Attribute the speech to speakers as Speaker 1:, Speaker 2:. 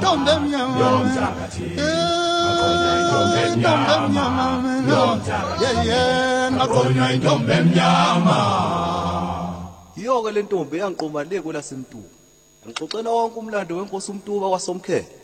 Speaker 1: intombi emnyama intombi emnyama ngaqonywa intombi emnyama.
Speaker 2: Yiyo-ke le ntombi eyangiqoma le kwelaseMtuba. Ngixoxela wonke umlando wenkosi uMtuba kwaSomkhe.